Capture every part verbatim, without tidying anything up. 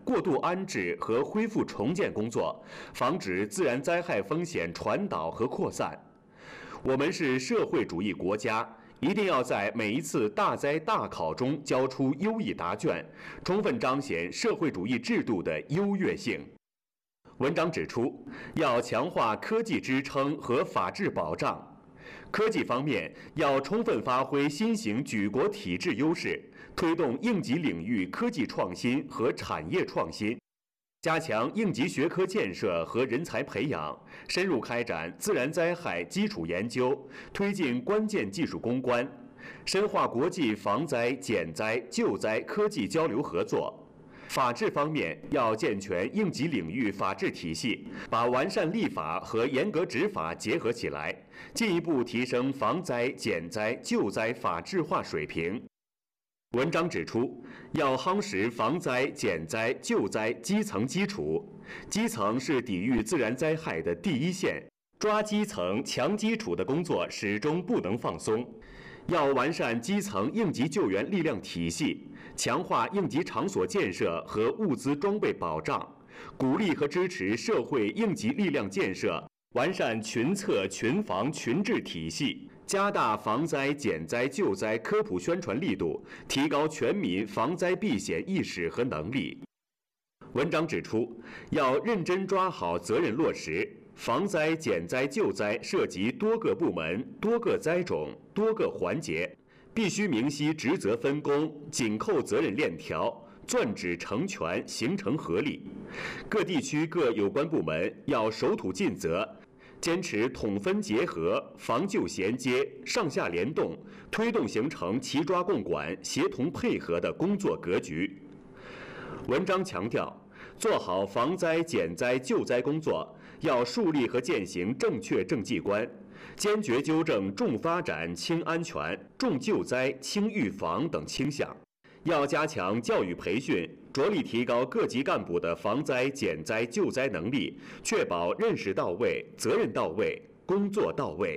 过渡安置和恢复重建工作，防止自然灾害风险传导和扩散。我们是社会主义国家，一定要在每一次大灾大考中交出优异答卷，充分彰显社会主义制度的优越性。文章指出，要强化科技支撑和法治保障。科技方面，要充分发挥新型举国体制优势，推动应急领域科技创新和产业创新，加强应急学科建设和人才培养，深入开展自然灾害基础研究，推进关键技术攻关，深化国际防灾、减灾、救灾科技交流合作。法治方面，要健全应急领域法治体系，把完善立法和严格执法结合起来，进一步提升防灾、减灾、救灾法治化水平。文章指出，要夯实防灾、减灾、救灾基层基础，基层是抵御自然灾害的第一线，抓基层、强基础的工作始终不能放松。要完善基层应急救援力量体系，强化应急场所建设和物资装备保障，鼓励和支持社会应急力量建设，完善群策、群防、群治体系，加大防灾、减灾、救灾科普宣传力度，提高全民防灾避险意识和能力。文章指出，要认真抓好责任落实。防灾、减灾、救灾涉及多个部门、多个灾种、多个环节，必须明晰职责分工，紧扣责任链条，攥指成拳，形成合力。各地区各有关部门要守土尽责，坚持统分结合、防救衔接、上下联动，推动形成齐抓共管、协同配合的工作格局。文章强调，做好防灾、减灾、救灾工作，要树立和践行正确政绩观，坚决纠正重发展、轻安全、重救灾、轻预防等倾向。要加强教育培训，着力提高各级干部的防灾、减灾、救灾能力，确保认识到位、责任到位、工作到位。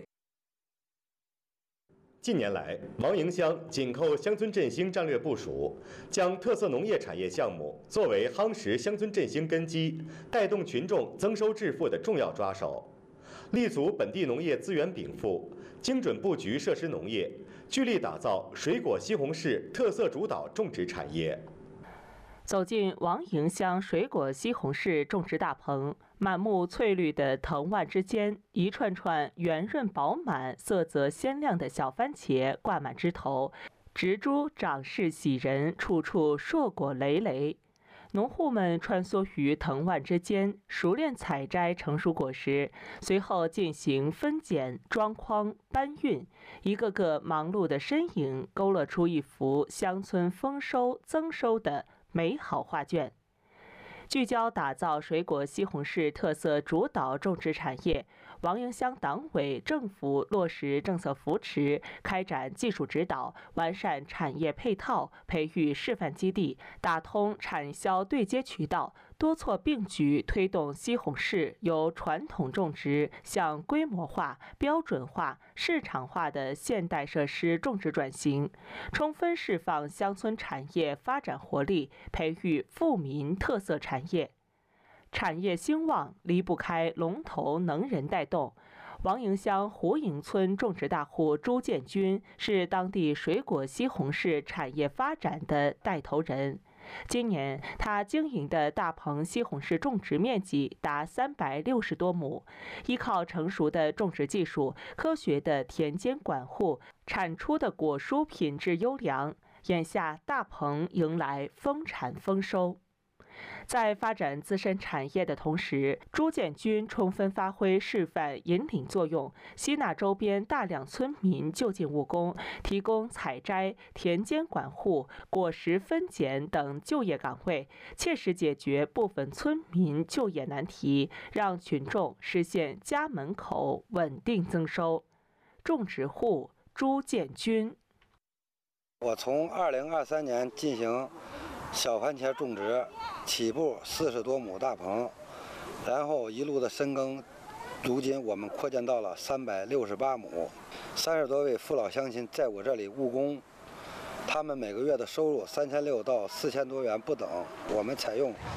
近年来，王营乡紧扣乡村振兴战略部署，将特色农业产业项目作为夯实乡村振兴根基、带动群众增收致富的重要抓手，立足本地农业资源禀赋，精准布局设施农业，聚力打造水果西红柿特色主导种植产业。 走进王营乡水果西红柿种植大棚，满目翠绿的藤蔓之间，一串串圆润饱满、色泽鲜亮的小番茄挂满枝头，植株长势喜人，处处硕果累累。农户们穿梭于藤蔓之间，熟练采摘成熟果实，随后进行分拣、装筐、搬运，一个个忙碌的身影，勾勒出一幅乡村丰收增收的美好画卷。聚焦打造水果西红柿特色主导种植产业，王营乡党委政府落实政策扶持，开展技术指导，完善产业配套，培育示范基地，打通产销对接渠道，多措并举推动西红柿由传统种植向规模化、标准化、市场化的现代设施种植转型，充分释放乡村产业发展活力，培育富民特色产业。产业兴旺离不开龙头能人带动。王营乡胡营村种植大户朱建军是当地水果西红柿产业发展的带头人。今年，他经营的大棚西红柿种植面积达三百六十多亩，依靠成熟的种植技术、科学的田间管护，产出的果蔬品质优良。眼下，大棚迎来丰产丰收。在发展自身产业的同时，朱建军充分发挥示范引领作用，吸纳周边大量村民就近务工，提供采摘、田间管护、果实分拣等就业岗位，切实解决部分村民就业难题，让群众实现家门口稳定增收。种植户朱建军： 我从二零二三年进行小番茄种植，起步四十多亩大棚，然后一路的深耕，如今我们扩建到了三百六十八亩，三十多位父老乡亲在我这里务工，他们每个月的收入三千六到四千多元不等。我们采用